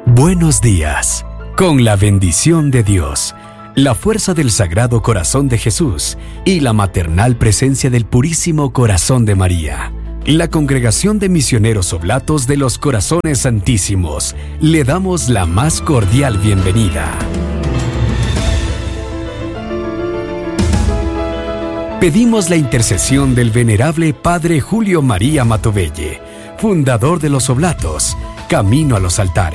Buenos días. Con la bendición de Dios, la fuerza del Sagrado Corazón de Jesús y la maternal presencia del Purísimo Corazón de María, la Congregación de Misioneros Oblatos de los Corazones Santísimos le damos la más cordial bienvenida. Pedimos la intercesión del venerable Padre Julio María Matovelle, fundador de los Oblatos, camino a los altares.